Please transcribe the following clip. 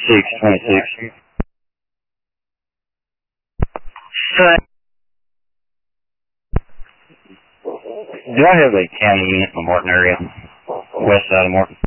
626. Do I have a county unit in the Martin area? West side of Martin?